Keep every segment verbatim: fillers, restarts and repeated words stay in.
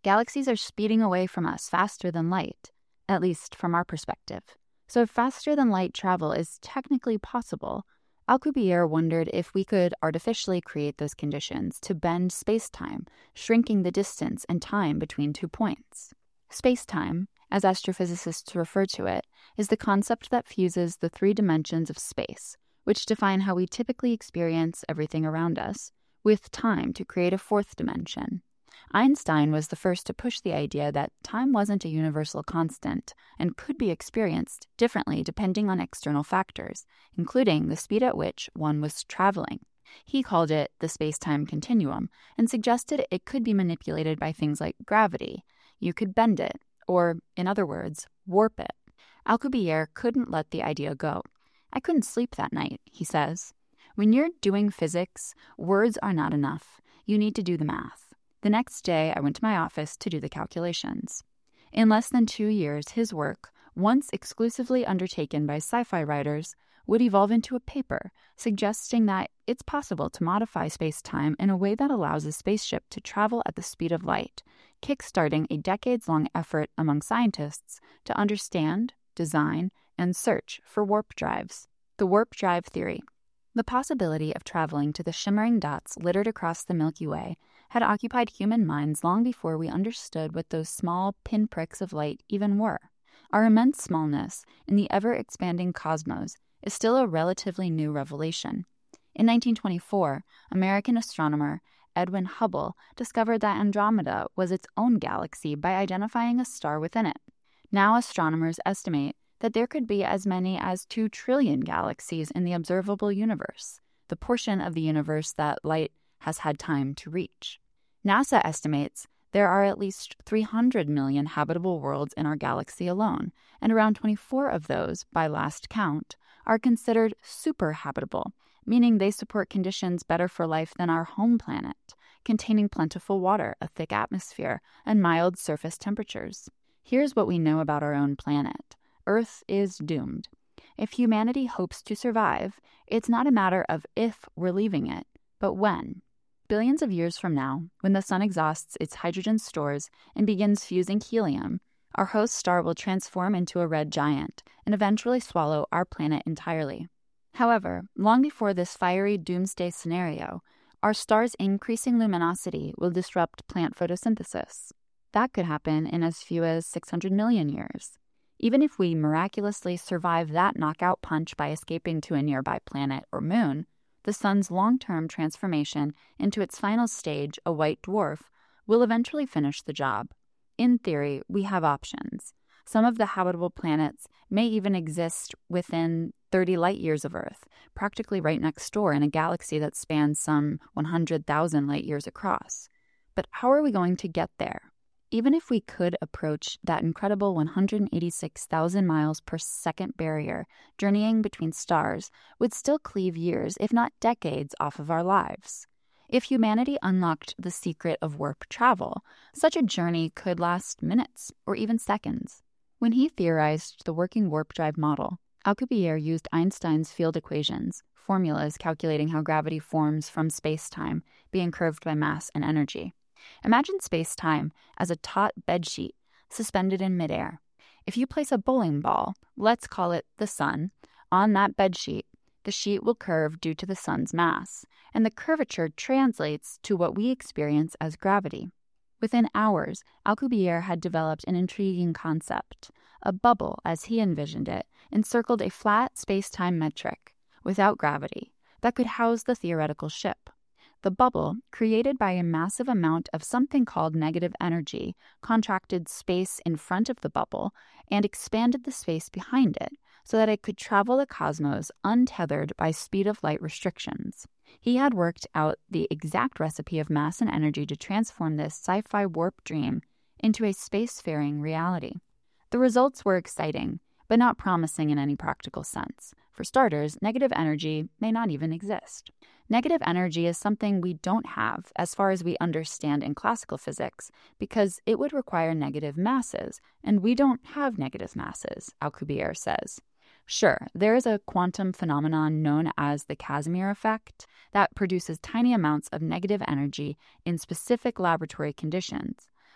Galaxies are speeding away from us faster than light, at least from our perspective. So if faster-than-light travel is technically possible, Alcubierre wondered if we could artificially create those conditions to bend space-time, shrinking the distance and time between two points. Space-time, as astrophysicists refer to it, is the concept that fuses the three dimensions of space, which define how we typically experience everything around us, with time to create a fourth dimension. Einstein was the first to push the idea that time wasn't a universal constant and could be experienced differently depending on external factors, including the speed at which one was traveling. He called it the space-time continuum and suggested it could be manipulated by things like gravity. You could bend it, or, in other words, warp it. Alcubierre couldn't let the idea go. "I couldn't sleep that night," he says. "When you're doing physics, words are not enough. You need to do the math." The next day, I went to my office to do the calculations. In less than two years, his work, once exclusively undertaken by sci-fi writers, would evolve into a paper suggesting that it's possible to modify space-time in a way that allows a spaceship to travel at the speed of light, kickstarting a decades-long effort among scientists to understand, design, and search for warp drives. The warp drive theory. The possibility of traveling to the shimmering dots littered across the Milky Way had occupied human minds long before we understood what those small pinpricks of light even were. Our immense smallness in the ever-expanding cosmos is still a relatively new revelation. In nineteen twenty-four, American astronomer Edwin Hubble discovered that Andromeda was its own galaxy by identifying a star within it. Now astronomers estimate that there could be as many as two trillion galaxies in the observable universe, the portion of the universe that light has had time to reach. NASA estimates there are at least three hundred million habitable worlds in our galaxy alone, and around twenty-four of those, by last count, are considered superhabitable, meaning they support conditions better for life than our home planet, containing plentiful water, a thick atmosphere, and mild surface temperatures. Here's what we know about our own planet. Earth is doomed. If humanity hopes to survive, it's not a matter of if we're leaving it, but when. Billions of years from now, when the sun exhausts its hydrogen stores and begins fusing helium, our host star will transform into a red giant and eventually swallow our planet entirely. However, long before this fiery doomsday scenario, our star's increasing luminosity will disrupt plant photosynthesis. That could happen in as few as six hundred million years. Even if we miraculously survive that knockout punch by escaping to a nearby planet or moon, the sun's long-term transformation into its final stage, a white dwarf, will eventually finish the job. In theory, we have options. Some of the habitable planets may even exist within thirty light-years of Earth, practically right next door in a galaxy that spans some one hundred thousand light-years across. But how are we going to get there? Even if we could approach that incredible one hundred eighty-six thousand miles per second barrier, journeying between stars would still cleave years, if not decades, off of our lives. If humanity unlocked the secret of warp travel, such a journey could last minutes or even seconds. When he theorized the working warp drive model, Alcubierre used Einstein's field equations, formulas calculating how gravity forms from space-time, being curved by mass and energy. Imagine space-time as a taut bedsheet suspended in midair. If you place a bowling ball, let's call it the sun, on that bedsheet, the sheet will curve due to the sun's mass, and the curvature translates to what we experience as gravity. Within hours, Alcubierre had developed an intriguing concept. A bubble, as he envisioned it, encircled a flat space-time metric, without gravity, that could house the theoretical ship. The bubble, created by a massive amount of something called negative energy, contracted space in front of the bubble and expanded the space behind it so that it could travel the cosmos untethered by speed of light restrictions. He had worked out the exact recipe of mass and energy to transform this sci-fi warp dream into a spacefaring reality. The results were exciting, but not promising in any practical sense. For starters, negative energy may not even exist. Negative energy is something we don't have as far as we understand in classical physics because it would require negative masses, and we don't have negative masses, Alcubierre says. Sure, there is a quantum phenomenon known as the Casimir effect that produces tiny amounts of negative energy in specific laboratory conditions,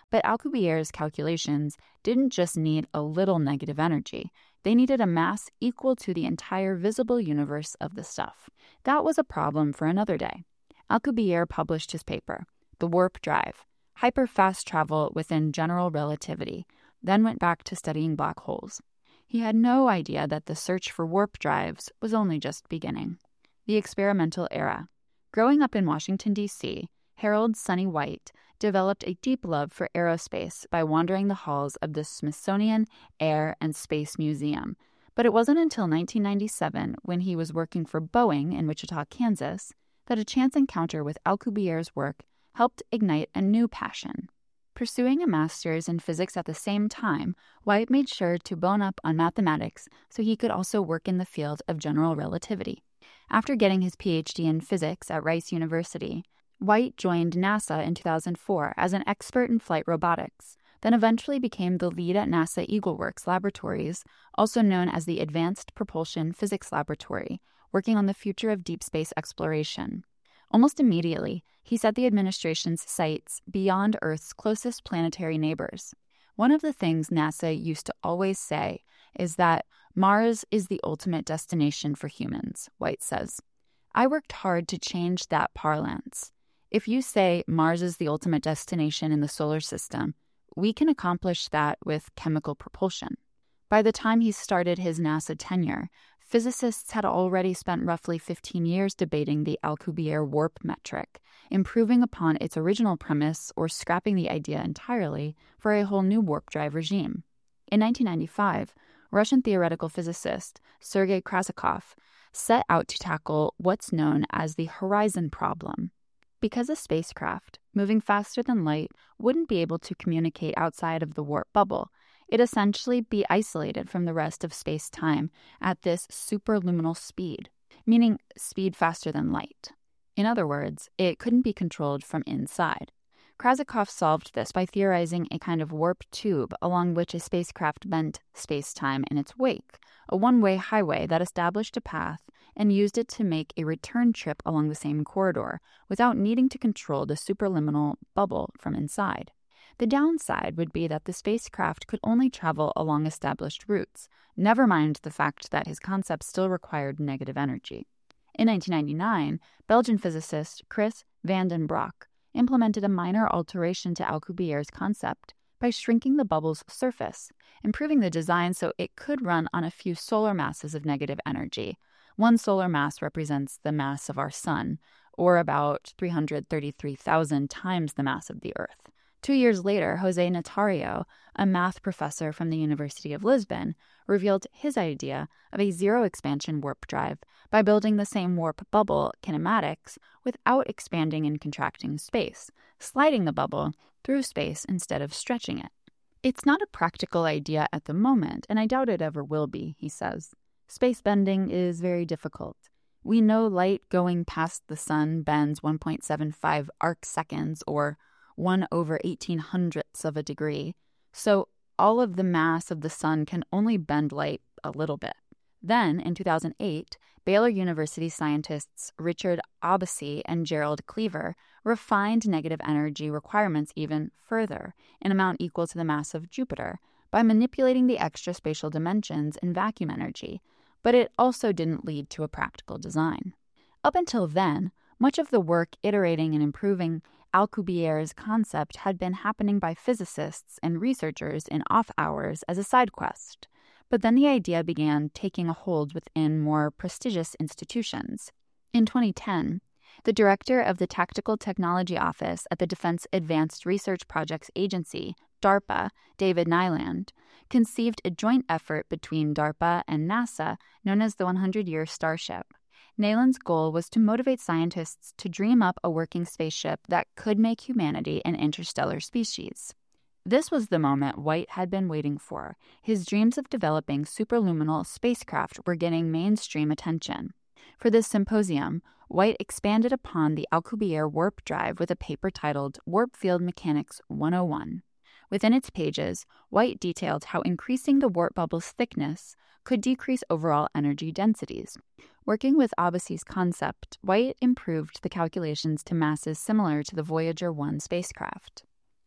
But Alcubierre's calculations didn't just need a little negative energy. They needed a mass equal to the entire visible universe of the stuff. That was a problem for another day. Alcubierre published his paper, The Warp Drive, Hyper-Fast Travel Within General Relativity, then went back to studying black holes. He had no idea that the search for warp drives was only just beginning. The experimental era. Growing up in Washington, D C, Harold Sonny White developed a deep love for aerospace by wandering the halls of the Smithsonian Air and Space Museum. But it wasn't until nineteen ninety-seven, when he was working for Boeing in Wichita, Kansas, that a chance encounter with Alcubierre's work helped ignite a new passion. Pursuing a master's in physics at the same time, White made sure to bone up on mathematics so he could also work in the field of general relativity. After getting his P H D in physics at Rice University, White joined NASA in two thousand four as an expert in flight robotics, then eventually became the lead at NASA EagleWorks Laboratories, also known as the Advanced Propulsion Physics Laboratory, working on the future of deep space exploration. Almost immediately, he set the administration's sights beyond Earth's closest planetary neighbors. One of the things NASA used to always say is that Mars is the ultimate destination for humans, White says. I worked hard to change that parlance. If you say Mars is the ultimate destination in the solar system, we can accomplish that with chemical propulsion. By the time he started his NASA tenure, physicists had already spent roughly fifteen years debating the Alcubierre warp metric, improving upon its original premise or scrapping the idea entirely for a whole new warp drive regime. In nineteen ninety-five, Russian theoretical physicist Sergei Krasikov set out to tackle what's known as the horizon problem. Because a spacecraft, moving faster than light, wouldn't be able to communicate outside of the warp bubble, it'd essentially be isolated from the rest of space-time at this superluminal speed, meaning speed faster than light. In other words, it couldn't be controlled from inside. Krasikov solved this by theorizing a kind of warp tube along which a spacecraft bent space-time in its wake, a one-way highway that established a path and used it to make a return trip along the same corridor without needing to control the superluminal bubble from inside. The downside would be that the spacecraft could only travel along established routes, never mind the fact that his concept still required negative energy. In nineteen ninety-nine, Belgian physicist Chris van den Broek implemented a minor alteration to Alcubierre's concept by shrinking the bubble's surface, improving the design so it could run on a few solar masses of negative energy. One solar mass represents the mass of our sun, or about three hundred thirty-three thousand times the mass of the Earth. Two years later, Jose Notario, a math professor from the University of Lisbon, revealed his idea of a zero-expansion warp drive by building the same warp bubble kinematics without expanding and contracting space, sliding the bubble through space instead of stretching it. It's not a practical idea at the moment, and I doubt it ever will be, he says. Space bending is very difficult. We know light going past the sun bends one point seven five arc seconds, or one over eighteen hundredths of a degree, so all of the mass of the sun can only bend light a little bit. Then, in two thousand eight, Baylor University scientists Richard Abbasi and Gerald Cleaver refined negative energy requirements even further, an amount equal to the mass of Jupiter, by manipulating the extra spatial dimensions in vacuum energy, but it also didn't lead to a practical design. Up until then, much of the work iterating and improving Alcubierre's concept had been happening by physicists and researchers in off hours as a side quest. But then the idea began taking a hold within more prestigious institutions. In twenty ten, the director of the Tactical Technology Office at the Defense Advanced Research Projects Agency, DARPA, David Nyland, conceived a joint effort between DARPA and NASA known as the hundred-Year Starship. Nyland's goal was to motivate scientists to dream up a working spaceship that could make humanity an interstellar species. This was the moment White had been waiting for. His dreams of developing superluminal spacecraft were getting mainstream attention. For this symposium, White expanded upon the Alcubierre warp drive with a paper titled Warp Field Mechanics one oh one. Within its pages, White detailed how increasing the warp bubble's thickness could decrease overall energy densities. Working with Abbasi's concept, White improved the calculations to masses similar to the Voyager one spacecraft.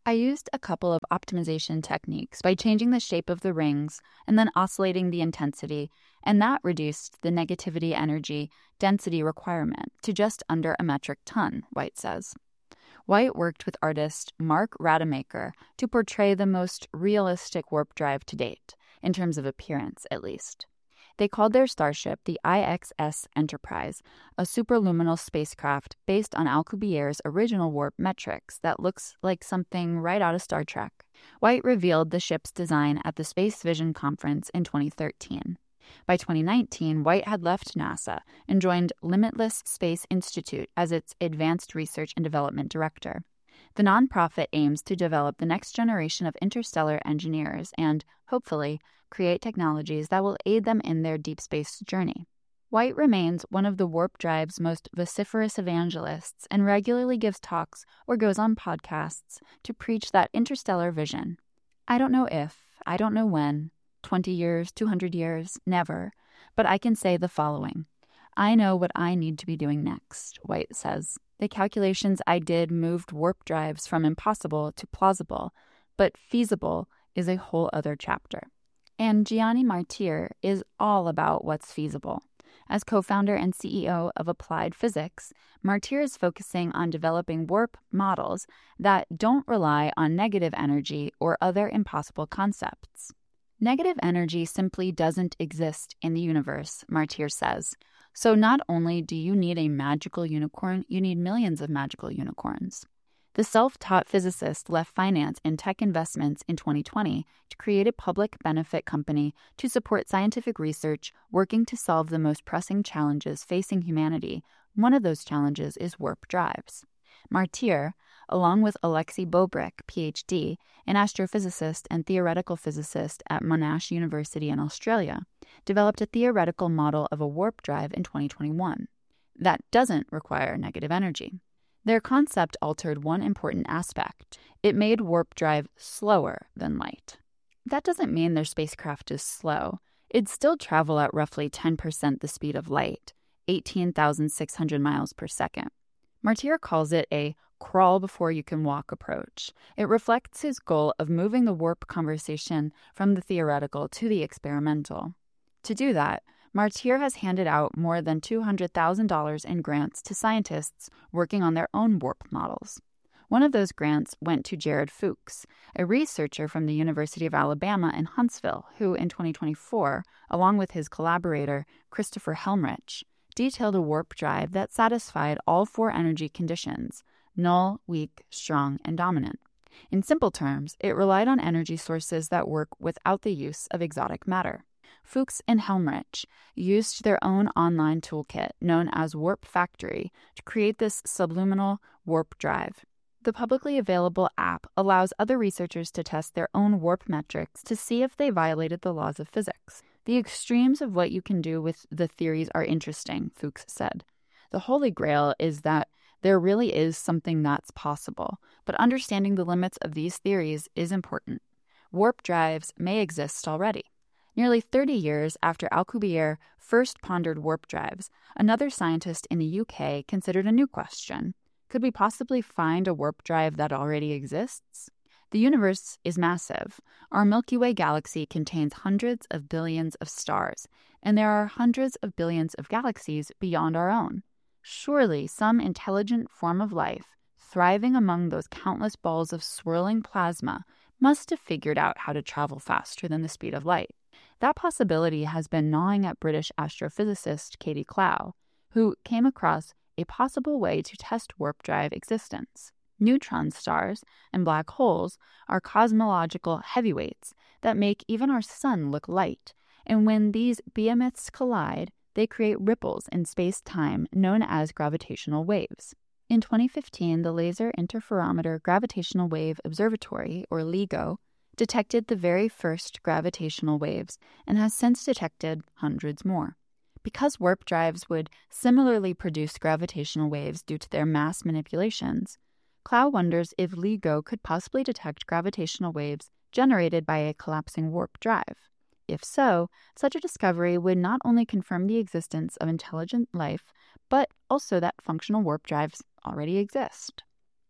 I used a couple of optimization techniques by changing the shape of the rings and then oscillating the intensity, and that reduced the negativity energy density requirement to just under a metric ton, White says. White worked with artist Mark Rademacher to portray the most realistic warp drive to date, in terms of appearance at least. They called their starship the I X S Enterprise, a superluminal spacecraft based on Alcubierre's original warp metrics that looks like something right out of Star Trek. White revealed the ship's design at the Space Vision Conference in twenty thirteen. By twenty nineteen, White had left NASA and joined Limitless Space Institute as its Advanced Research and Development Director. The nonprofit aims to develop the next generation of interstellar engineers and, hopefully, create technologies that will aid them in their deep space journey. White remains one of the warp drive's most vociferous evangelists and regularly gives talks or goes on podcasts to preach that interstellar vision. I don't know if, I don't know when, twenty years, two hundred years, never, but I can say the following. I know what I need to be doing next, White says. The calculations I did moved warp drives from impossible to plausible, but feasible is a whole other chapter. And Gianni Martir is all about what's feasible. As co-founder and C E O of Applied Physics, Martir is focusing on developing warp models that don't rely on negative energy or other impossible concepts. Negative energy simply doesn't exist in the universe, Martir says. So not only do you need a magical unicorn, you need millions of magical unicorns. The self-taught physicist left finance and tech investments in twenty twenty to create a public benefit company to support scientific research working to solve the most pressing challenges facing humanity. One of those challenges is warp drives. Martir, along with Alexei Bobrik, P H D, an astrophysicist and theoretical physicist at Monash University in Australia, developed a theoretical model of a warp drive in twenty twenty-one that doesn't require negative energy. Their concept altered one important aspect. It made warp drive slower than light. That doesn't mean their spacecraft is slow. It'd still travel at roughly ten percent the speed of light, eighteen thousand six hundred miles per second. Martir calls it a crawl before you can walk approach. It reflects his goal of moving the warp conversation from the theoretical to the experimental. To do that, Martir has handed out more than two hundred thousand dollars in grants to scientists working on their own warp models. One of those grants went to Jared Fuchs, a researcher from the University of Alabama in Huntsville, who in twenty twenty-four, along with his collaborator Christopher Helmrich, detailed a warp drive that satisfied all four energy conditions: null, weak, strong, and dominant. In simple terms, it relied on energy sources that work without the use of exotic matter. Fuchs and Helmrich used their own online toolkit, known as Warp Factory, to create this subluminal warp drive. The publicly available app allows other researchers to test their own warp metrics to see if they violated the laws of physics. The extremes of what you can do with the theories are interesting, Fuchs said. The holy grail is that there really is something that's possible, but understanding the limits of these theories is important. Warp drives may exist already. Nearly thirty years after Alcubierre first pondered warp drives, another scientist in the U K considered a new question. Could we possibly find a warp drive that already exists? The universe is massive. Our Milky Way galaxy contains hundreds of billions of stars, and there are hundreds of billions of galaxies beyond our own. Surely some intelligent form of life, thriving among those countless balls of swirling plasma, must have figured out how to travel faster than the speed of light. That possibility has been gnawing at British astrophysicist Katie Clow, who came across a possible way to test warp drive existence. Neutron stars and black holes are cosmological heavyweights that make even our sun look light, and when these behemoths collide, they create ripples in space-time known as gravitational waves. In twenty fifteen, the Laser Interferometer Gravitational Wave Observatory, or LIGO, detected the very first gravitational waves and has since detected hundreds more. Because warp drives would similarly produce gravitational waves due to their mass manipulations, Clow wonders if LIGO could possibly detect gravitational waves generated by a collapsing warp drive. If so, such a discovery would not only confirm the existence of intelligent life, but also that functional warp drives already exist.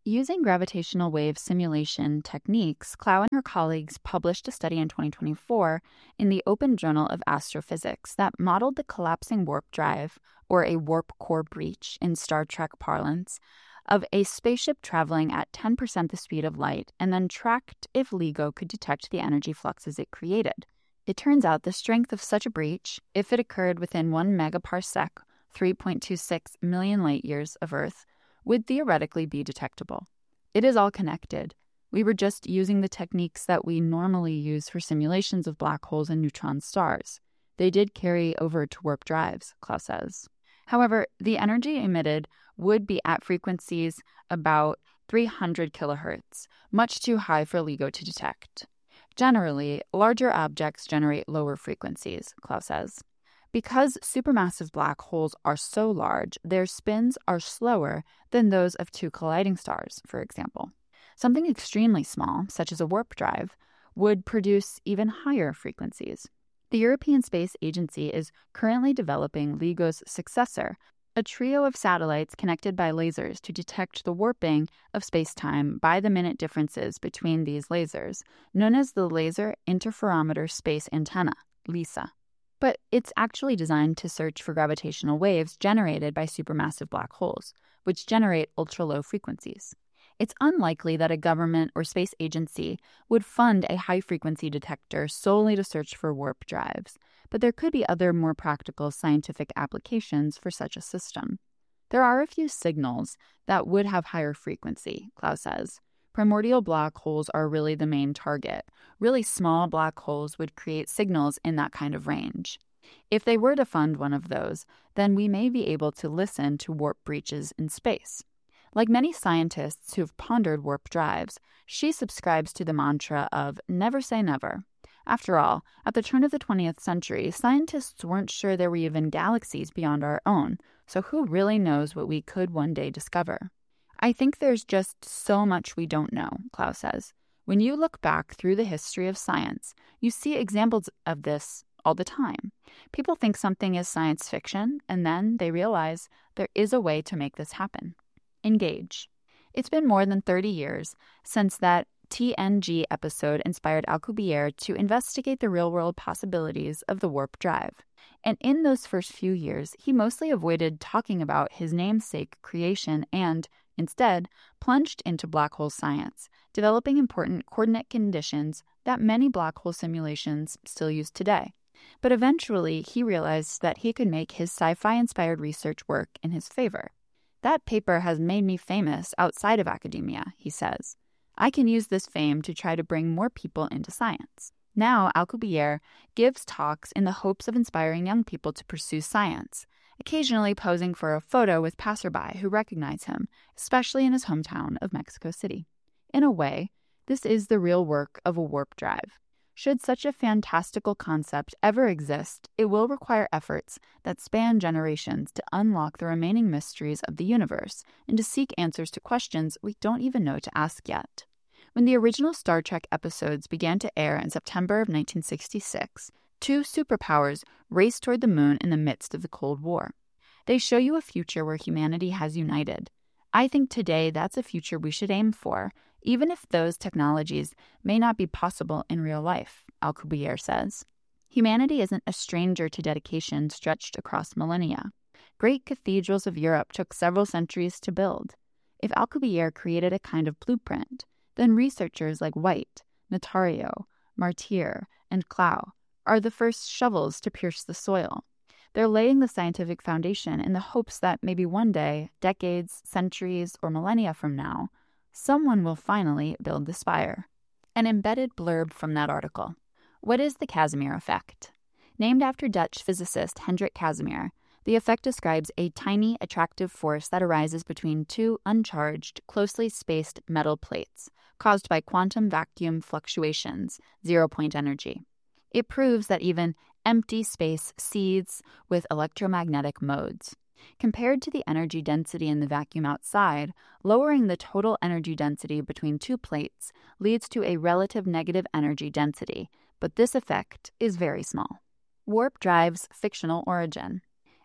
Using gravitational wave simulation techniques, Clow and her colleagues published a study in twenty twenty-four in the Open Journal of Astrophysics that modeled the collapsing warp drive, or a warp core breach in Star Trek parlance, of a spaceship traveling at ten percent the speed of light, and then tracked if LIGO could detect the energy fluxes it created. It turns out the strength of such a breach, if it occurred within one megaparsec, three point two six million light-years of Earth, would theoretically be detectable. It is all connected. We were just using the techniques that we normally use for simulations of black holes and neutron stars. They did carry over to warp drives, Clow says. However, the energy emitted would be at frequencies about three hundred kilohertz, much too high for LIGO to detect. Generally, larger objects generate lower frequencies, Clow says. Because supermassive black holes are so large, their spins are slower than those of two colliding stars, for example. Something extremely small, such as a warp drive, would produce even higher frequencies. The European Space Agency is currently developing LIGO's successor, a trio of satellites connected by lasers to detect the warping of space-time by the minute differences between these lasers, known as the Laser Interferometer Space Antenna, LISA. But it's actually designed to search for gravitational waves generated by supermassive black holes, which generate ultra-low frequencies. It's unlikely that a government or space agency would fund a high-frequency detector solely to search for warp drives, but there could be other more practical scientific applications for such a system. There are a few signals that would have higher frequency, Clow says. Primordial black holes are really the main target. Really small black holes would create signals in that kind of range. If they were to fund one of those, then we may be able to listen to warp breaches in space. Like many scientists who've pondered warp drives, she subscribes to the mantra of never say never. After all, at the turn of the twentieth century, scientists weren't sure there were even galaxies beyond our own, so who really knows what we could one day discover? I think there's just so much we don't know, Clow says. When you look back through the history of science, you see examples of this all the time. People think something is science fiction, and then they realize there is a way to make this happen. Engage. It's been more than thirty years since that T N G episode inspired Alcubierre to investigate the real-world possibilities of the warp drive. And in those first few years, he mostly avoided talking about his namesake creation and, instead, plunged into black hole science, developing important coordinate conditions that many black hole simulations still use today. But eventually, he realized that he could make his sci-fi-inspired research work in his favor. That paper has made me famous outside of academia, he says. I can use this fame to try to bring more people into science. Now, Alcubierre gives talks in the hopes of inspiring young people to pursue science, occasionally posing for a photo with passerby who recognize him, especially in his hometown of Mexico City. In a way, this is the real work of a warp drive. Should such a fantastical concept ever exist, it will require efforts that span generations to unlock the remaining mysteries of the universe and to seek answers to questions we don't even know to ask yet. When the original Star Trek episodes began to air in September of nineteen sixty-six, two superpowers raced toward the moon in the midst of the Cold War. They show you a future where humanity has united. I think today that's a future we should aim for, even if those technologies may not be possible in real life, Alcubierre says. Humanity isn't a stranger to dedication stretched across millennia. Great cathedrals of Europe took several centuries to build. If Alcubierre created a kind of blueprint, then researchers like White, Notario, Martyr, and Clow are the first shovels to pierce the soil. They're laying the scientific foundation in the hopes that maybe one day, decades, centuries, or millennia from now, someone will finally build the spire. An embedded blurb from that article. What is the Casimir effect? Named after Dutch physicist Hendrik Casimir, the effect describes a tiny, attractive force that arises between two uncharged, closely spaced metal plates, caused by quantum vacuum fluctuations, zero-point energy. It proves that even empty space seethes with electromagnetic modes. Compared to the energy density in the vacuum outside, lowering the total energy density between two plates leads to a relative negative energy density, but this effect is very small. Warp drive's fictional origin.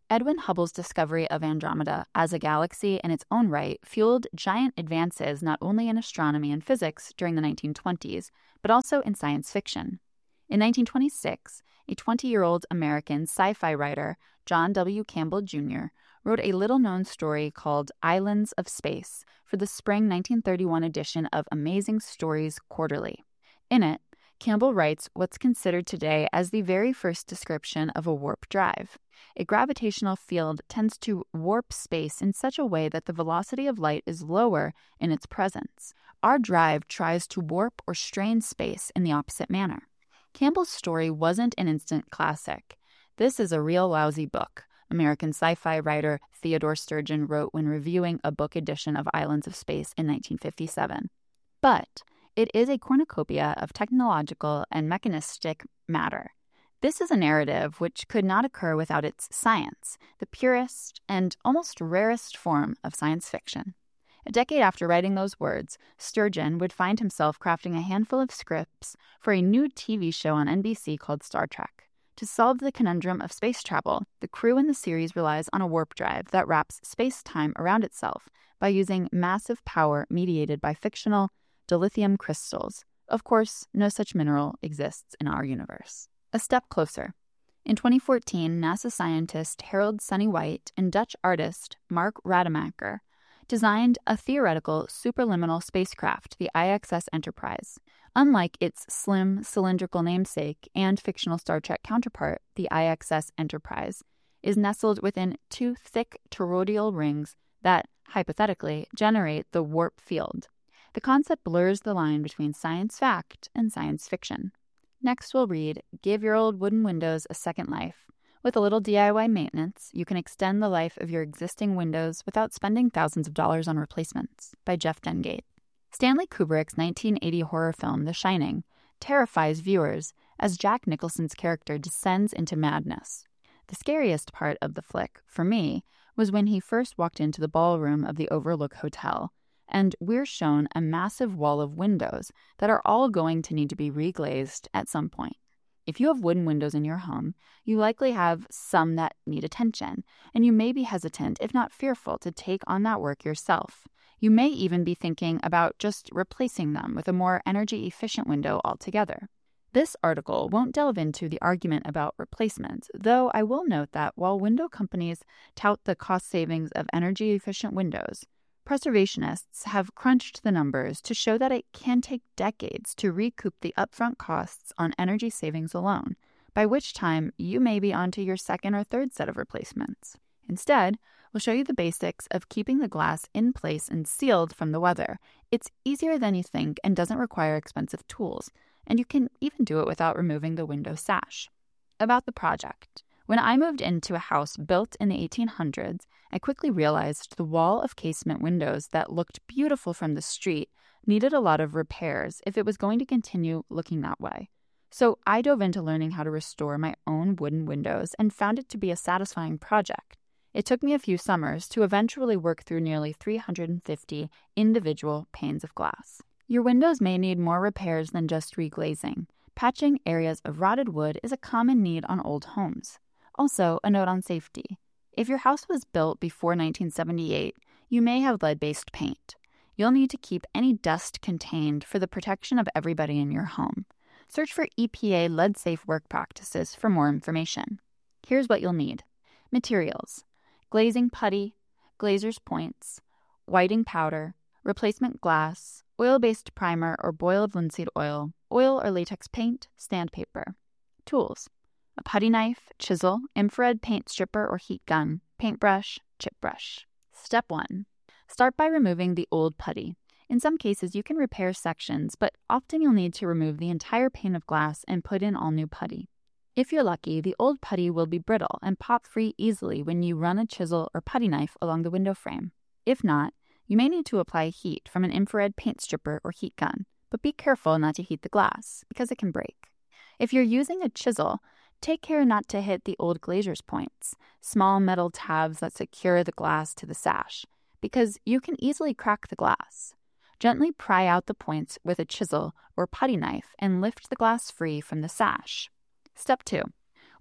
Edwin Hubble's discovery of Andromeda as a galaxy in its own right fueled giant advances not only in astronomy and physics during the nineteen twenties, but also in science fiction. In nineteen twenty-six, a twenty-year-old American sci-fi writer, John W. Campbell Junior, wrote a little-known story called Islands of Space for the spring nineteen thirty-one edition of Amazing Stories Quarterly. In it, Campbell writes what's considered today as the very first description of a warp drive. A gravitational field tends to warp space in such a way that the velocity of light is lower in its presence. Our drive tries to warp or strain space in the opposite manner. Campbell's story wasn't an instant classic. This is a real lousy book, American sci-fi writer Theodore Sturgeon wrote when reviewing a book edition of Islands of Space in nineteen fifty-seven. But it is a cornucopia of technological and mechanistic matter. This is a narrative which could not occur without its science, the purest and almost rarest form of science fiction. A decade after writing those words, Sturgeon would find himself crafting a handful of scripts for a new T V show on N B C called Star Trek. To solve the conundrum of space travel, the crew in the series relies on a warp drive that wraps space-time around itself by using massive power mediated by fictional dilithium crystals. Of course, no such mineral exists in our universe. A step closer. In twenty fourteen, NASA scientist Harold Sunny White and Dutch artist Mark Rademacher designed a theoretical superliminal spacecraft, the I X S Enterprise. Unlike its slim, cylindrical namesake and fictional Star Trek counterpart, the I X S Enterprise is nestled within two thick toroidal rings that, hypothetically, generate the warp field. The concept blurs the line between science fact and science fiction. Next, we'll read Give Your Old Wooden Windows a Second Life. With a little D I Y maintenance, you can extend the life of your existing windows without spending thousands of dollars on replacements, by Jeff Dengate. Stanley Kubrick's nineteen eighty horror film, The Shining, terrifies viewers as Jack Nicholson's character descends into madness. The scariest part of the flick, for me, was when he first walked into the ballroom of the Overlook Hotel, and we're shown a massive wall of windows that are all going to need to be reglazed at some point. If you have wooden windows in your home, you likely have some that need attention, and you may be hesitant, if not fearful, to take on that work yourself. You may even be thinking about just replacing them with a more energy-efficient window altogether. This article won't delve into the argument about replacements, though I will note that while window companies tout the cost savings of energy-efficient windows, preservationists have crunched the numbers to show that it can take decades to recoup the upfront costs on energy savings alone, by which time you may be onto your second or third set of replacements. Instead, we'll show you the basics of keeping the glass in place and sealed from the weather. It's easier than you think and doesn't require expensive tools, and you can even do it without removing the window sash. About the project. When I moved into a house built in the eighteen hundreds, I quickly realized the wall of casement windows that looked beautiful from the street needed a lot of repairs if it was going to continue looking that way. So I dove into learning how to restore my own wooden windows and found it to be a satisfying project. It took me a few summers to eventually work through nearly three hundred fifty individual panes of glass. Your windows may need more repairs than just reglazing. Patching areas of rotted wood is a common need on old homes. Also, a note on safety. If your house was built before nineteen seventy-eight, you may have lead-based paint. You'll need to keep any dust contained for the protection of everybody in your home. Search for E P A lead-safe work practices for more information. Here's what you'll need. Materials: glazing putty, glazer's points, whiting powder, replacement glass, oil-based primer or boiled linseed oil, oil or latex paint, sandpaper. Tools: a putty knife, chisel, infrared paint stripper or heat gun, paintbrush, chip brush. Step one. Start by removing the old putty. In some cases, you can repair sections, but often you'll need to remove the entire pane of glass and put in all new putty. If you're lucky, the old putty will be brittle and pop free easily when you run a chisel or putty knife along the window frame. If not, you may need to apply heat from an infrared paint stripper or heat gun, but be careful not to heat the glass, because it can break. If you're using a chisel, take care not to hit the old glazer's points, small metal tabs that secure the glass to the sash, because you can easily crack the glass. Gently pry out the points with a chisel or putty knife and lift the glass free from the sash. Step two.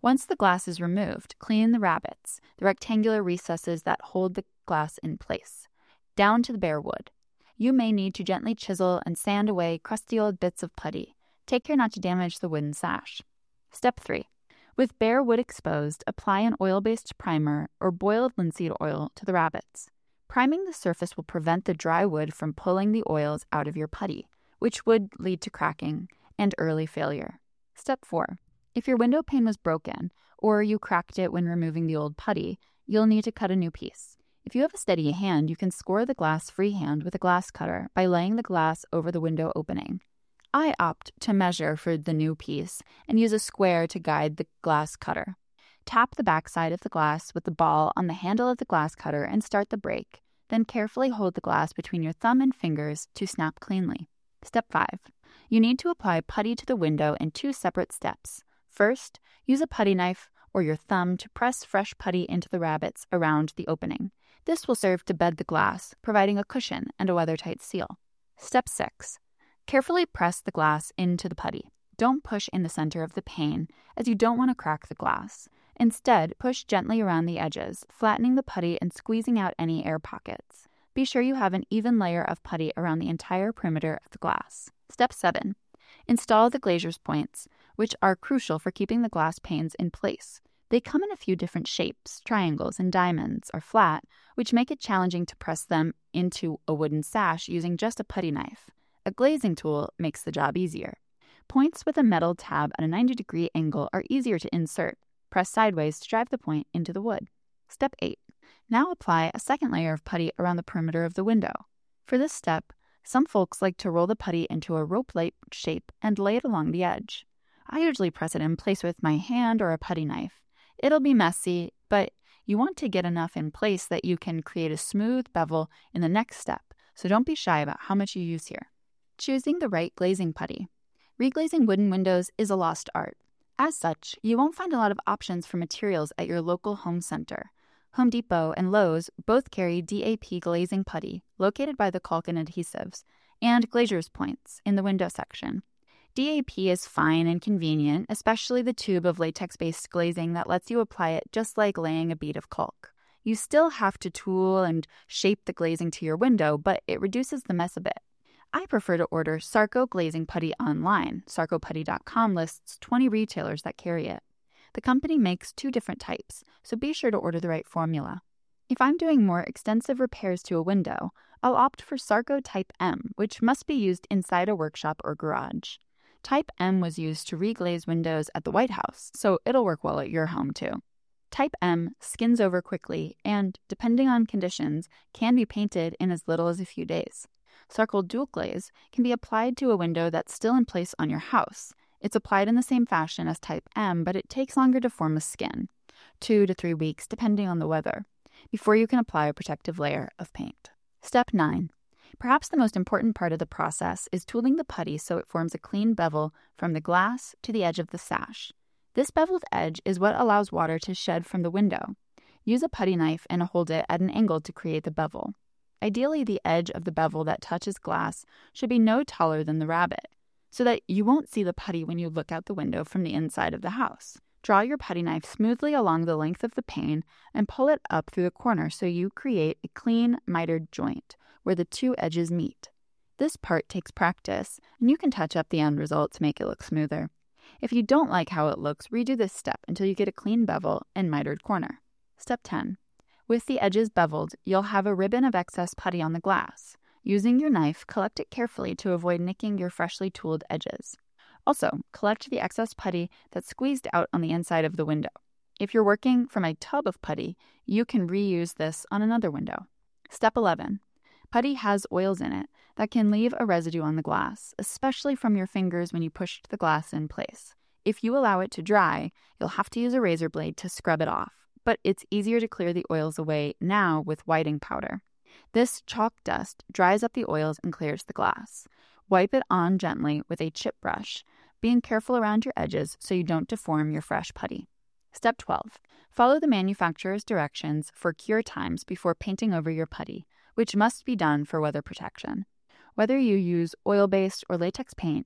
Once the glass is removed, clean the rabbets, the rectangular recesses that hold the glass in place, down to the bare wood. You may need to gently chisel and sand away crusty old bits of putty. Take care not to damage the wooden sash. Step three. With bare wood exposed, apply an oil-based primer or boiled linseed oil to the rabbets. Priming the surface will prevent the dry wood from pulling the oils out of your putty, which would lead to cracking and early failure. Step four. If your window pane was broken, or you cracked it when removing the old putty, you'll need to cut a new piece. If you have a steady hand, you can score the glass freehand with a glass cutter by laying the glass over the window opening. I opt to measure for the new piece and use a square to guide the glass cutter. Tap the backside of the glass with the ball on the handle of the glass cutter and start the break. Then carefully hold the glass between your thumb and fingers to snap cleanly. Step five. You need to apply putty to the window in two separate steps. First, use a putty knife or your thumb to press fresh putty into the rabbets around the opening. This will serve to bed the glass, providing a cushion and a weathertight seal. Step six. Carefully press the glass into the putty. Don't push in the center of the pane, as you don't want to crack the glass. Instead, push gently around the edges, flattening the putty and squeezing out any air pockets. Be sure you have an even layer of putty around the entire perimeter of the glass. Step seven. Install the glazier's points, which are crucial for keeping the glass panes in place. They come in a few different shapes, triangles and diamonds, or flat, which make it challenging to press them into a wooden sash using just a putty knife. A glazing tool makes the job easier. Points with a metal tab at a ninety degree angle are easier to insert. Press sideways to drive the point into the wood. Step eight. Now apply a second layer of putty around the perimeter of the window. For this step, some folks like to roll the putty into a rope-like shape and lay it along the edge. I usually press it in place with my hand or a putty knife. It'll be messy, but you want to get enough in place that you can create a smooth bevel in the next step, so don't be shy about how much you use here. Choosing the right glazing putty. Reglazing wooden windows is a lost art. As such, you won't find a lot of options for materials at your local home center. Home Depot and Lowe's both carry D A P glazing putty, located by the caulk and adhesives, and glazier's points in the window section. D A P is fine and convenient, especially the tube of latex-based glazing that lets you apply it just like laying a bead of caulk. You still have to tool and shape the glazing to your window, but it reduces the mess a bit. I prefer to order Sarco glazing putty online. Sarco Putty dot com lists twenty retailers that carry it. The company makes two different types, so be sure to order the right formula. If I'm doing more extensive repairs to a window, I'll opt for Sarco Type M, which must be used inside a workshop or garage. Type M was used to reglaze windows at the White House, so it'll work well at your home too. Type M skins over quickly and, depending on conditions, can be painted in as little as a few days. Sarco Dual Glaze can be applied to a window that's still in place on your house. It's applied in the same fashion as Type M, but it takes longer to form a skin, two to three weeks depending on the weather, before you can apply a protective layer of paint. Step nine. Perhaps the most important part of the process is tooling the putty so it forms a clean bevel from the glass to the edge of the sash. This beveled edge is what allows water to shed from the window. Use a putty knife and hold it at an angle to create the bevel. Ideally, the edge of the bevel that touches glass should be no taller than the rabbet, so that you won't see the putty when you look out the window from the inside of the house. Draw your putty knife smoothly along the length of the pane and pull it up through the corner so you create a clean, mitered joint where the two edges meet. This part takes practice, and you can touch up the end result to make it look smoother. If you don't like how it looks, redo this step until you get a clean bevel and mitered corner. Step ten. With the edges beveled, you'll have a ribbon of excess putty on the glass. Using your knife, collect it carefully to avoid nicking your freshly tooled edges. Also, collect the excess putty that's squeezed out on the inside of the window. If you're working from a tub of putty, you can reuse this on another window. Step eleven. Putty has oils in it that can leave a residue on the glass, especially from your fingers when you push the glass in place. If you allow it to dry, you'll have to use a razor blade to scrub it off, but it's easier to clear the oils away now with whiting powder. This chalk dust dries up the oils and clears the glass. Wipe it on gently with a chip brush, being careful around your edges so you don't deform your fresh putty. Step twelve. Follow the manufacturer's directions for cure times before painting over your putty, which must be done for weather protection. Whether you use oil-based or latex paint,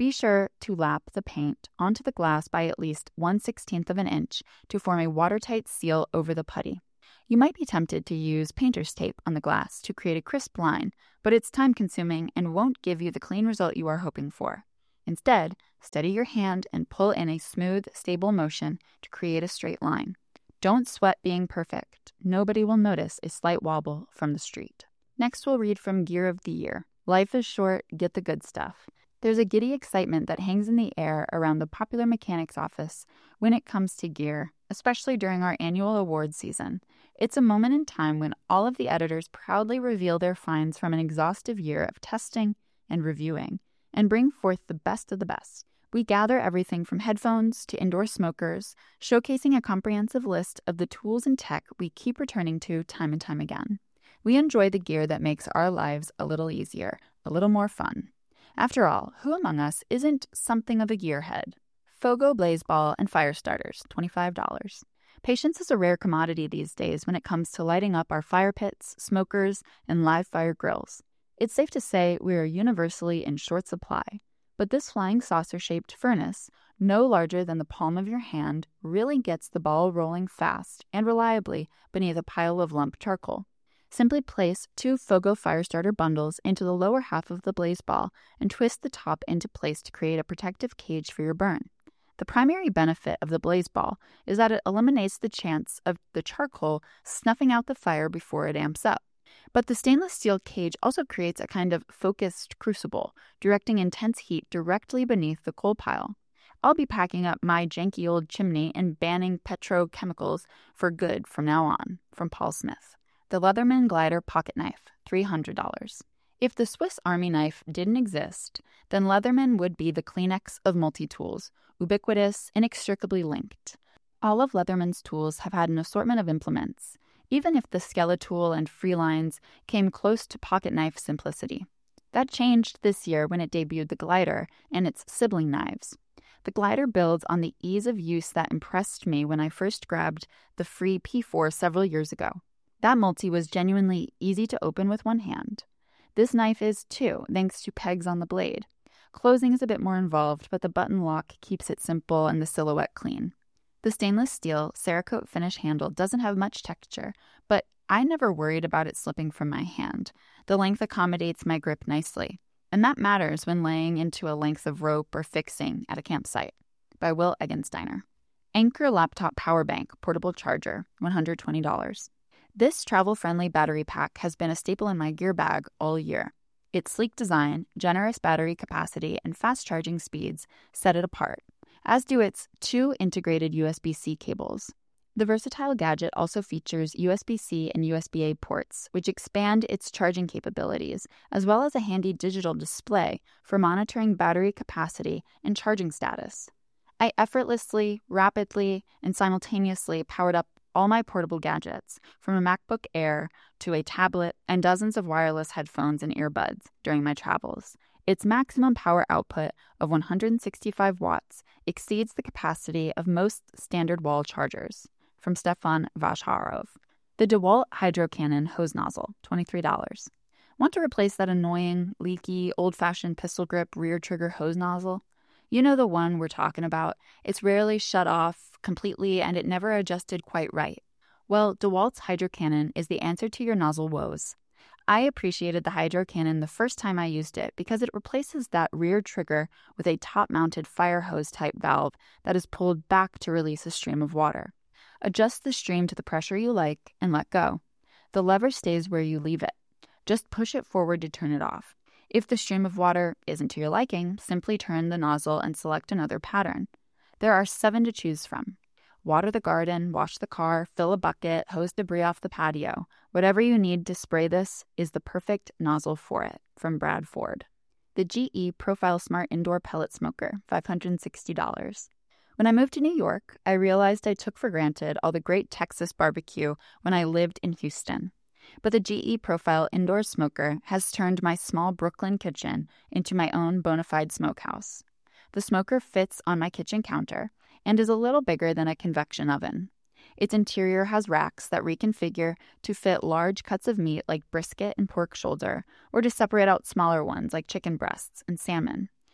Be sure to lap the paint onto the glass by at least one sixteenth of an inch to form a watertight seal over the putty. You might be tempted to use painter's tape on the glass to create a crisp line, but it's time-consuming and won't give you the clean result you are hoping for. Instead, steady your hand and pull in a smooth, stable motion to create a straight line. Don't sweat being perfect. Nobody will notice a slight wobble from the street. Next, we'll read from Gear of the Year. Life is short, get the good stuff. There's a giddy excitement that hangs in the air around the Popular Mechanics office when it comes to gear, especially during our annual awards season. It's a moment in time when all of the editors proudly reveal their finds from an exhaustive year of testing and reviewing, and bring forth the best of the best. We gather everything from headphones to indoor smokers, showcasing a comprehensive list of the tools and tech we keep returning to time and time again. We enjoy the gear that makes our lives a little easier, a little more fun. After all, who among us isn't something of a gearhead? Fogo Blaze Ball and fire starters, twenty-five dollars. Patience is a rare commodity these days when it comes to lighting up our fire pits, smokers, and live fire grills. It's safe to say we are universally in short supply. But this flying saucer-shaped furnace, no larger than the palm of your hand, really gets the ball rolling fast and reliably beneath a pile of lump charcoal. Simply place two Fogo Firestarter bundles into the lower half of the blaze ball and twist the top into place to create a protective cage for your burn. The primary benefit of the blaze ball is that it eliminates the chance of the charcoal snuffing out the fire before it amps up. But the stainless steel cage also creates a kind of focused crucible, directing intense heat directly beneath the coal pile. I'll be packing up my janky old chimney and banning petrochemicals for good from now on. From Paul Smith. The Leatherman Glider Pocket Knife, three hundred dollars. If the Swiss Army knife didn't exist, then Leatherman would be the Kleenex of multi-tools, ubiquitous, inextricably linked. All of Leatherman's tools have had an assortment of implements, even if the Skeletool and Freelines came close to pocket knife simplicity. That changed this year when it debuted the Glider and its sibling knives. The Glider builds on the ease of use that impressed me when I first grabbed the free P four several years ago. That multi was genuinely easy to open with one hand. This knife is too, thanks to pegs on the blade. Closing is a bit more involved, but the button lock keeps it simple and the silhouette clean. The stainless steel Cerakote finish handle doesn't have much texture, but I never worried about it slipping from my hand. The length accommodates my grip nicely, and that matters when laying into a length of rope or fixing at a campsite. By Will Eggensteiner. Anker Laptop Power Bank Portable Charger, one hundred twenty dollars. This travel-friendly battery pack has been a staple in my gear bag all year. Its sleek design, generous battery capacity, and fast charging speeds set it apart, as do its two integrated U S B C cables. The versatile gadget also features U S B C and U S B A ports, which expand its charging capabilities, as well as a handy digital display for monitoring battery capacity and charging status. I effortlessly, rapidly, and simultaneously powered up all my portable gadgets, from a MacBook Air to a tablet and dozens of wireless headphones and earbuds during my travels. Its maximum power output of one hundred sixty-five watts exceeds the capacity of most standard wall chargers. From Stefan Vazharov. The DeWalt Hydro Cannon Hose Nozzle, twenty-three dollars. Want to replace that annoying, leaky, old-fashioned pistol grip rear trigger hose nozzle? You know the one we're talking about. It's rarely shut off completely and it never adjusted quite right. Well, DeWalt's Hydro Cannon is the answer to your nozzle woes. I appreciated the Hydro Cannon the first time I used it because it replaces that rear trigger with a top-mounted fire hose type valve that is pulled back to release a stream of water. Adjust the stream to the pressure you like and let go. The lever stays where you leave it. Just push it forward to turn it off. If the stream of water isn't to your liking, simply turn the nozzle and select another pattern. There are seven to choose from. Water the garden, wash the car, fill a bucket, hose debris off the patio. Whatever you need to spray this is the perfect nozzle for it. From Brad Ford. The G E Profile Smart Indoor Pellet Smoker, five hundred sixty dollars. When I moved to New York, I realized I took for granted all the great Texas barbecue when I lived in Houston. But the G E Profile Indoor Smoker has turned my small Brooklyn kitchen into my own bona fide smokehouse. The smoker fits on my kitchen counter and is a little bigger than a convection oven. Its interior has racks that reconfigure to fit large cuts of meat like brisket and pork shoulder, or to separate out smaller ones like chicken breasts and salmon.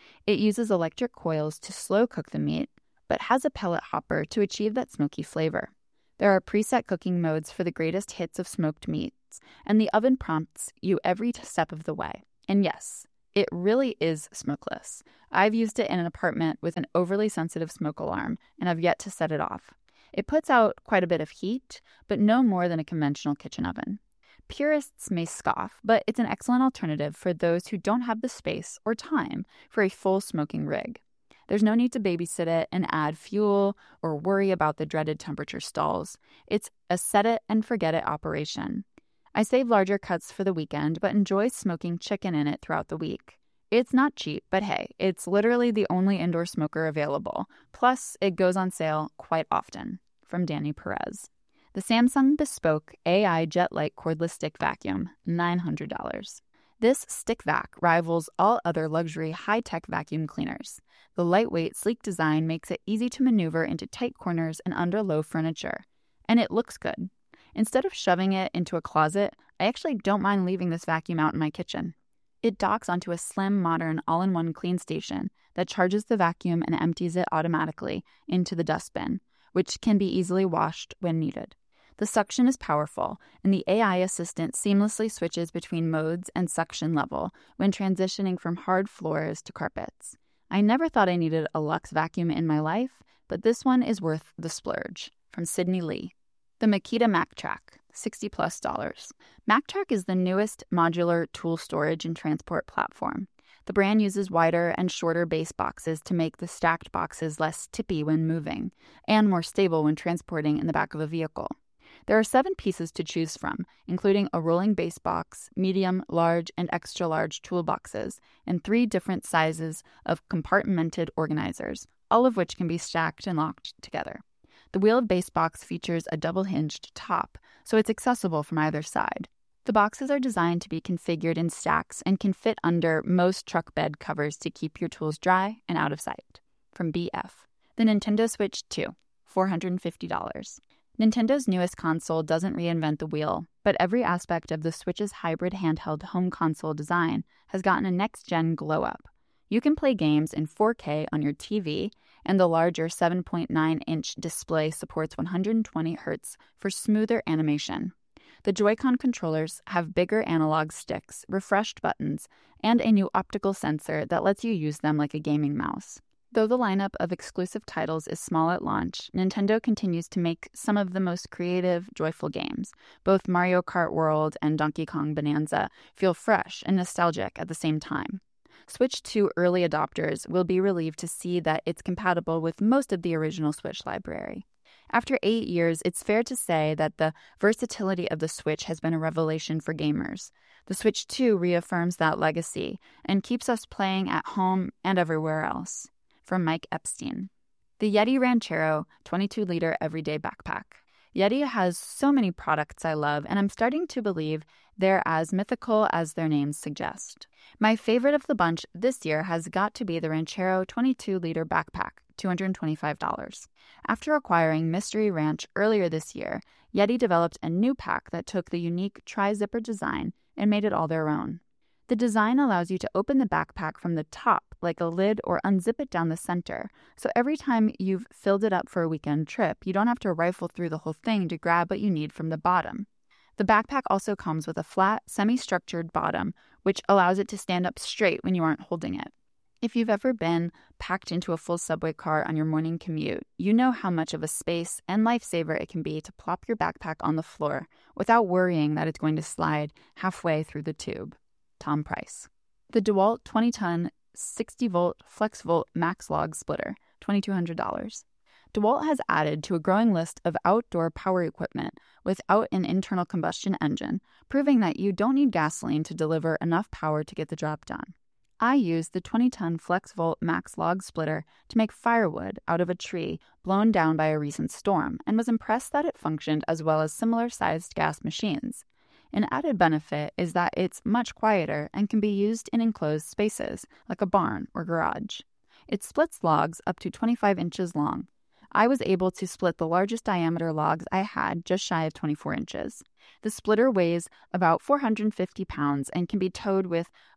It uses electric coils to slow cook the meat, but has a pellet hopper to achieve that smoky flavor. There are preset cooking modes for the greatest hits of smoked meats, and the oven prompts you every step of the way. And yes, it really is smokeless. I've used it in an apartment with an overly sensitive smoke alarm, and I've yet to set it off. It puts out quite a bit of heat, but no more than a conventional kitchen oven. Purists may scoff, but it's an excellent alternative for those who don't have the space or time for a full smoking rig. There's no need to babysit it and add fuel or worry about the dreaded temperature stalls. It's a set-it-and-forget-it operation. I save larger cuts for the weekend, but enjoy smoking chicken in it throughout the week. It's not cheap, but hey, it's literally the only indoor smoker available. Plus, it goes on sale quite often. From Danny Perez. The Samsung Bespoke A I Jet-Light Cordless Stick Vacuum, nine hundred dollars. This stick vac rivals all other luxury high-tech vacuum cleaners. The lightweight, sleek design makes it easy to maneuver into tight corners and under low furniture. And it looks good. Instead of shoving it into a closet, I actually don't mind leaving this vacuum out in my kitchen. It docks onto a slim, modern, all-in-one clean station that charges the vacuum and empties it automatically into the dustbin, which can be easily washed when needed. The suction is powerful, and the A I assistant seamlessly switches between modes and suction level when transitioning from hard floors to carpets. I never thought I needed a luxe vacuum in my life, but this one is worth the splurge. From Sydney Lee. The Makita MacTrack, sixty plus dollars. MacTrack is the newest modular tool storage and transport platform. The brand uses wider and shorter base boxes to make the stacked boxes less tippy when moving, and more stable when transporting in the back of a vehicle. There are seven pieces to choose from, including a rolling base box, medium, large, and extra large toolboxes, and three different sizes of compartmented organizers, all of which can be stacked and locked together. The wheeled base box features a double-hinged top, so it's accessible from either side. The boxes are designed to be configured in stacks and can fit under most truck bed covers to keep your tools dry and out of sight. From B F. The Nintendo Switch two, four hundred fifty dollars. Nintendo's newest console doesn't reinvent the wheel, but every aspect of the Switch's hybrid handheld home console design has gotten a next-gen glow-up. You can play games in four K on your T V, and the larger seven point nine inch display supports one hundred twenty hertz for smoother animation. The Joy-Con controllers have bigger analog sticks, refreshed buttons, and a new optical sensor that lets you use them like a gaming mouse. Though the lineup of exclusive titles is small at launch, Nintendo continues to make some of the most creative, joyful games. Both Mario Kart World and Donkey Kong Bonanza feel fresh and nostalgic at the same time. Switch two early adopters will be relieved to see that it's compatible with most of the original Switch library. After eight years, it's fair to say that the versatility of the Switch has been a revelation for gamers. The Switch two reaffirms that legacy and keeps us playing at home and everywhere else. From Mike Epstein. The Yeti Ranchero twenty-two liter Everyday Backpack. Yeti has so many products I love, and I'm starting to believe they're as mythical as their names suggest. My favorite of the bunch this year has got to be the Ranchero twenty-two liter Backpack, two hundred twenty-five dollars. After acquiring Mystery Ranch earlier this year, Yeti developed a new pack that took the unique tri-zipper design and made it all their own. The design allows you to open the backpack from the top like a lid or unzip it down the center, so every time you've filled it up for a weekend trip, you don't have to rifle through the whole thing to grab what you need from the bottom. The backpack also comes with a flat, semi-structured bottom, which allows it to stand up straight when you aren't holding it. If you've ever been packed into a full subway car on your morning commute, you know how much of a space and lifesaver it can be to plop your backpack on the floor without worrying that it's going to slide halfway through the tube. Tom Price. The DeWalt twenty ton sixty volt FlexVolt Max Log Splitter, two thousand two hundred dollars. DeWalt has added to a growing list of outdoor power equipment without an internal combustion engine, proving that you don't need gasoline to deliver enough power to get the job done. I used the twenty ton FlexVolt Max Log Splitter to make firewood out of a tree blown down by a recent storm, and was impressed that it functioned as well as similar-sized gas machines. An added benefit is that it's much quieter and can be used in enclosed spaces, like a barn or garage. It splits logs up to twenty-five inches long. I was able to split the largest diameter logs I had just shy of twenty-four inches. The splitter weighs about four hundred fifty pounds and can be towed with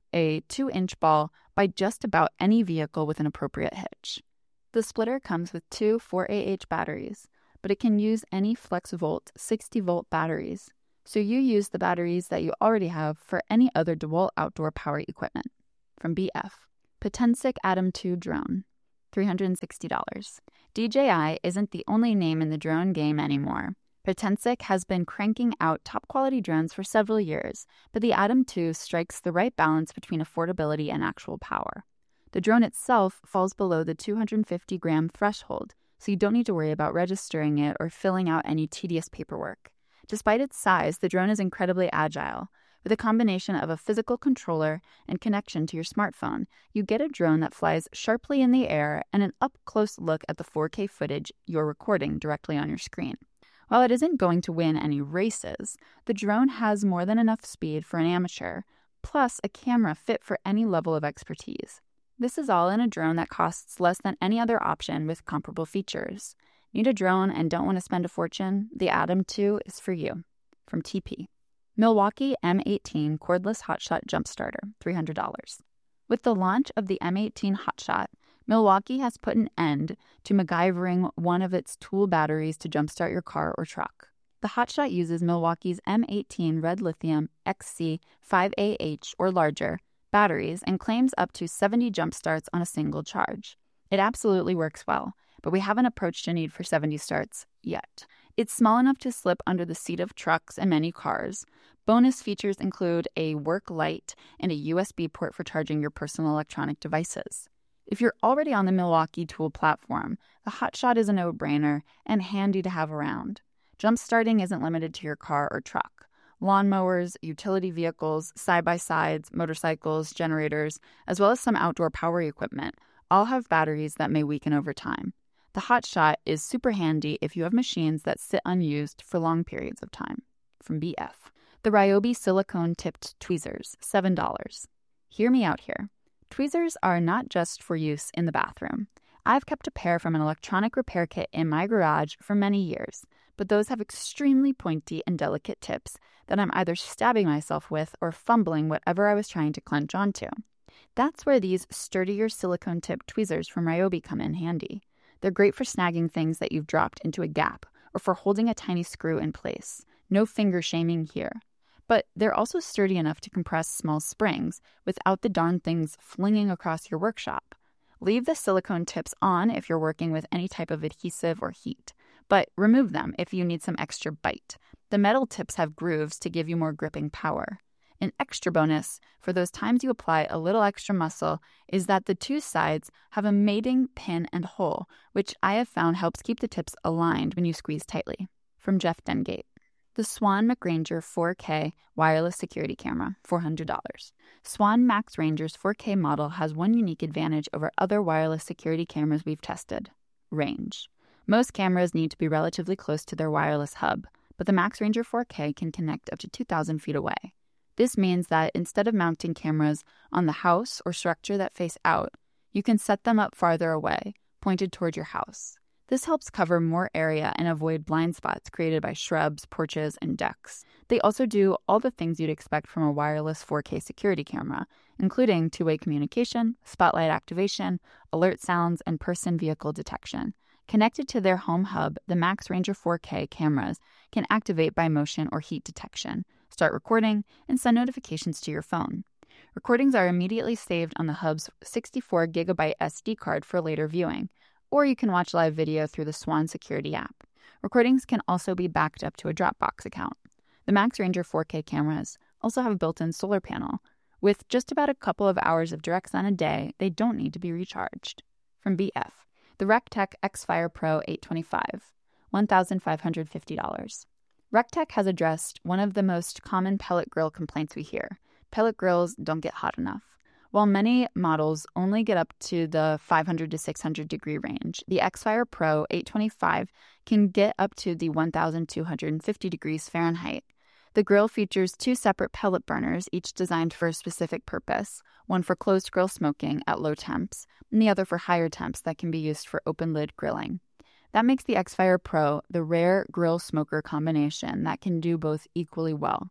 a two-inch ball by just about any vehicle with an appropriate hitch. The splitter comes with two four A H batteries, but it can use any FlexVolt sixty volt batteries, so you use the batteries that you already have for any other DeWalt outdoor power equipment. From B F. Potensic Atom two Drone, three hundred sixty dollars. D J I isn't the only name in the drone game anymore. Potensic has been cranking out top-quality drones for several years, but the Atom two strikes the right balance between affordability and actual power. The drone itself falls below the two hundred fifty gram threshold, so you don't need to worry about registering it or filling out any tedious paperwork. Despite its size, the drone is incredibly agile. With a combination of a physical controller and connection to your smartphone, you get a drone that flies sharply in the air and an up-close look at the four K footage you're recording directly on your screen. While it isn't going to win any races, the drone has more than enough speed for an amateur, plus a camera fit for any level of expertise. This is all in a drone that costs less than any other option with comparable features. Need a drone and don't want to spend a fortune? The Atom two is for you. From T P. Milwaukee M eighteen Cordless Hotshot Jump Starter, three hundred dollars. With the launch of the M eighteen Hotshot, Milwaukee has put an end to MacGyvering one of its tool batteries to jumpstart your car or truck. The Hotshot uses Milwaukee's M eighteen Red Lithium X C five A H or larger batteries and claims up to seventy jumpstarts on a single charge. It absolutely works well, but we haven't approached a need for seventy starts yet. It's small enough to slip under the seat of trucks and many cars. Bonus features include a work light and a U S B port for charging your personal electronic devices. If you're already on the Milwaukee tool platform, the Hotshot is a no-brainer and handy to have around. Jump starting isn't limited to your car or truck. Lawnmowers, utility vehicles, side-by-sides, motorcycles, generators, as well as some outdoor power equipment, all have batteries that may weaken over time. The Hotshot is super handy if you have machines that sit unused for long periods of time. From B F. The Ryobi Silicone-Tipped Tweezers, seven dollars. Hear me out here. Tweezers are not just for use in the bathroom. I've kept a pair from an electronic repair kit in my garage for many years, but those have extremely pointy and delicate tips that I'm either stabbing myself with or fumbling whatever I was trying to clench onto. That's where these sturdier silicone-tipped tweezers from Ryobi come in handy. They're great for snagging things that you've dropped into a gap or for holding a tiny screw in place. No finger shaming here. But they're also sturdy enough to compress small springs without the darn things flinging across your workshop. Leave the silicone tips on if you're working with any type of adhesive or heat, but remove them if you need some extra bite. The metal tips have grooves to give you more gripping power. An extra bonus for those times you apply a little extra muscle is that the two sides have a mating pin and hole, which I have found helps keep the tips aligned when you squeeze tightly. From Jeff Dengate. The Swan MacRanger four K Wireless Security Camera, four hundred dollars. Swan MacRanger's four K model has one unique advantage over other wireless security cameras we've tested: range. Most cameras need to be relatively close to their wireless hub, but the MacRanger four K can connect up to two thousand feet away. This means that instead of mounting cameras on the house or structure that face out, you can set them up farther away, pointed toward your house. This helps cover more area and avoid blind spots created by shrubs, porches, and decks. They also do all the things you'd expect from a wireless four K security camera, including two-way communication, spotlight activation, alert sounds, and person-vehicle detection. Connected to their home hub, the MacRanger four K cameras can activate by motion or heat detection, start recording, and send notifications to your phone. Recordings are immediately saved on the hub's sixty-four gigabyte S D card for later viewing, or you can watch live video through the Swan Security app. Recordings can also be backed up to a Dropbox account. The MacRanger four K cameras also have a built-in solar panel. With just about a couple of hours of direct sun a day, they don't need to be recharged. From B F. The RecTech Xfire Pro eight twenty-five, one thousand five hundred fifty dollars. RecTech has addressed one of the most common pellet grill complaints we hear. Pellet grills don't get hot enough. While many models only get up to the five hundred to six hundred degree range, the Xfire Pro eight twenty-five can get up to the one thousand two hundred fifty degrees Fahrenheit. The grill features two separate pellet burners, each designed for a specific purpose, one for closed grill smoking at low temps, and the other for higher temps that can be used for open-lid grilling. That makes the Xfire Pro the rare grill-smoker combination that can do both equally well.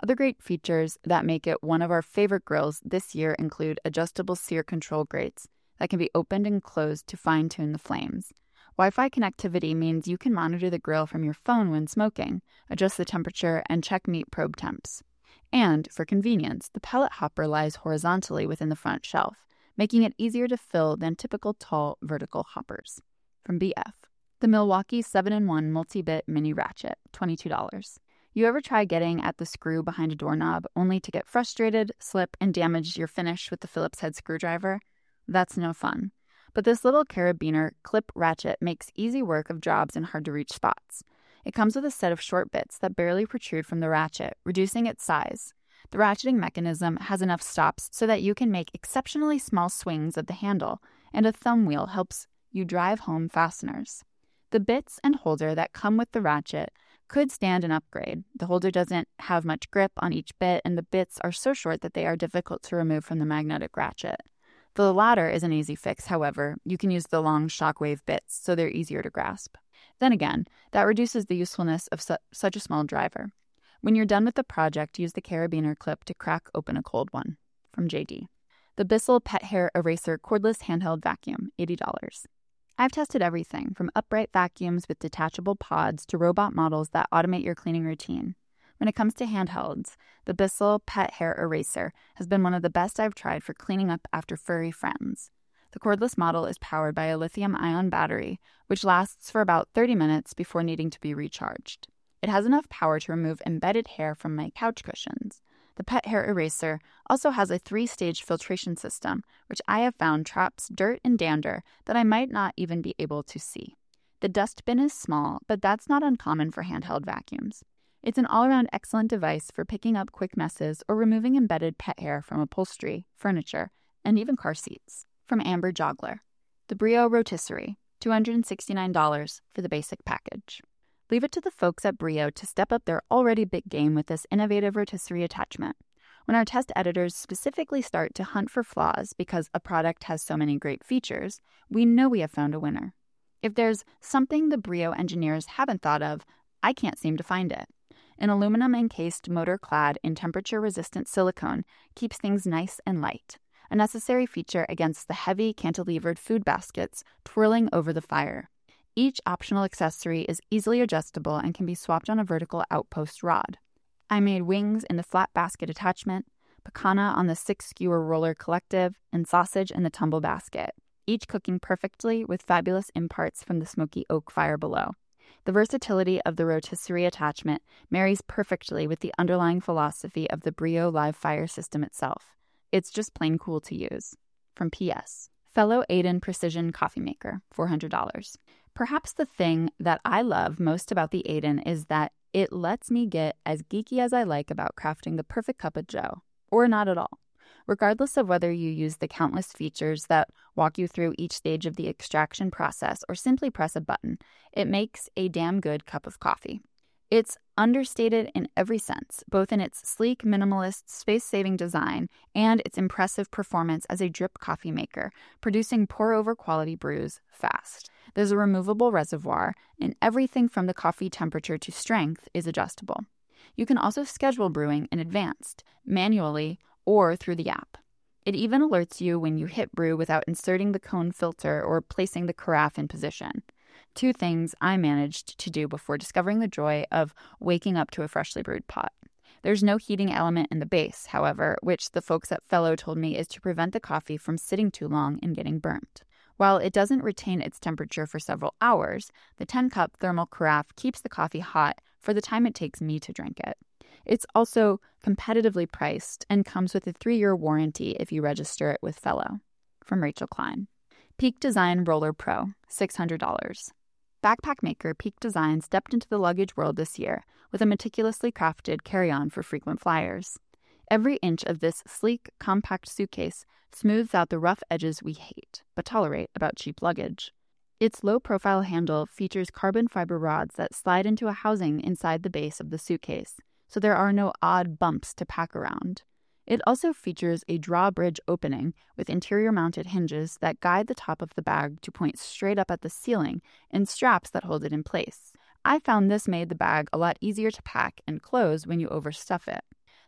Other great features that make it one of our favorite grills this year include adjustable sear control grates that can be opened and closed to fine-tune the flames. Wi-Fi connectivity means you can monitor the grill from your phone when smoking, adjust the temperature, and check meat probe temps. And, for convenience, the pellet hopper lies horizontally within the front shelf, making it easier to fill than typical tall vertical hoppers. From B F, the Milwaukee seven in one Multi-Bit Mini Ratchet, twenty-two dollars. You ever try getting at the screw behind a doorknob only to get frustrated, slip, and damage your finish with the Phillips head screwdriver? That's no fun. But this little carabiner clip ratchet makes easy work of jobs in hard-to-reach spots. It comes with a set of short bits that barely protrude from the ratchet, reducing its size. The ratcheting mechanism has enough stops so that you can make exceptionally small swings of the handle, and a thumb wheel helps you drive home fasteners. The bits and holder that come with the ratchet could stand an upgrade. The holder doesn't have much grip on each bit, and the bits are so short that they are difficult to remove from the magnetic ratchet. The latter is an easy fix, however. You can use the long shockwave bits, so they're easier to grasp. Then again, that reduces the usefulness of su- such a small driver. When you're done with the project, use the carabiner clip to crack open a cold one. From J D. The Bissell Pet Hair Eraser Cordless Handheld Vacuum, eighty dollars. I've tested everything, from upright vacuums with detachable pods to robot models that automate your cleaning routine. When it comes to handhelds, the Bissell Pet Hair Eraser has been one of the best I've tried for cleaning up after furry friends. The cordless model is powered by a lithium-ion battery, which lasts for about thirty minutes before needing to be recharged. It has enough power to remove embedded hair from my couch cushions. The Pet Hair Eraser also has a three-stage filtration system, which I have found traps dirt and dander that I might not even be able to see. The dustbin is small, but that's not uncommon for handheld vacuums. It's an all-around excellent device for picking up quick messes or removing embedded pet hair from upholstery, furniture, and even car seats. From Amber Jogler. The Brio Rotisserie, two hundred sixty-nine dollars for the basic package. Leave it to the folks at Brio to step up their already big game with this innovative rotisserie attachment. When our test editors specifically start to hunt for flaws because a product has so many great features, we know we have found a winner. If there's something the Brio engineers haven't thought of, I can't seem to find it. An aluminum-encased motor clad in temperature-resistant silicone keeps things nice and light, a necessary feature against the heavy cantilevered food baskets twirling over the fire. Each optional accessory is easily adjustable and can be swapped on a vertical outpost rod. I made wings in the flat basket attachment, picanha on the six-skewer roller collective, and sausage in the tumble basket, each cooking perfectly with fabulous imparts from the smoky oak fire below. The versatility of the rotisserie attachment marries perfectly with the underlying philosophy of the Brio live fire system itself. It's just plain cool to use. From P S. Fellow Aiden Precision Coffee Maker, four hundred dollars. Perhaps the thing that I love most about the Aiden is that it lets me get as geeky as I like about crafting the perfect cup of joe, or not at all. Regardless of whether you use the countless features that walk you through each stage of the extraction process or simply press a button, it makes a damn good cup of coffee. It's understated in every sense, both in its sleek, minimalist, space-saving design and its impressive performance as a drip coffee maker, producing pour-over quality brews fast. There's a removable reservoir, and everything from the coffee temperature to strength is adjustable. You can also schedule brewing in advance, manually, or through the app. It even alerts you when you hit brew without inserting the cone filter or placing the carafe in position. Two things I managed to do before discovering the joy of waking up to a freshly brewed pot. There's no heating element in the base, however, which the folks at Fellow told me is to prevent the coffee from sitting too long and getting burnt. While it doesn't retain its temperature for several hours, the ten-cup thermal carafe keeps the coffee hot for the time it takes me to drink it. It's also competitively priced and comes with a three-year warranty if you register it with Fellow. From Rachel Klein. Peak Design Roller Pro, six hundred dollars. Backpack maker Peak Design stepped into the luggage world this year with a meticulously crafted carry-on for frequent flyers. Every inch of this sleek, compact suitcase smooths out the rough edges we hate, but tolerate about cheap luggage. Its low-profile handle features carbon fiber rods that slide into a housing inside the base of the suitcase, so there are no odd bumps to pack around. It also features a drawbridge opening with interior-mounted hinges that guide the top of the bag to point straight up at the ceiling and straps that hold it in place. I found this made the bag a lot easier to pack and close when you overstuff it.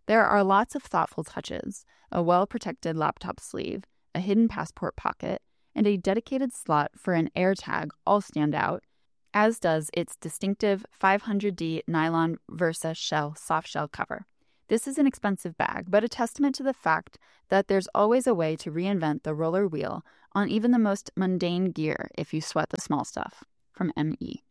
There are lots of thoughtful touches: a well-protected laptop sleeve, a hidden passport pocket, and a dedicated slot for an AirTag all stand out, as does its distinctive five hundred D nylon Versa shell softshell cover. This is an expensive bag, but a testament to the fact that there's always a way to reinvent the roller wheel on even the most mundane gear if you sweat the small stuff. From M E